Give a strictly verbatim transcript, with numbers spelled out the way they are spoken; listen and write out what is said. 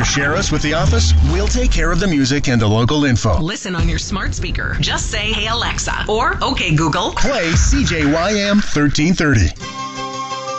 share us with the office, we'll take care of the music and the local info. Listen on your smart speaker. Just say, "Hey Alexa," or "Okay Google, play C J Y M thirteen thirty.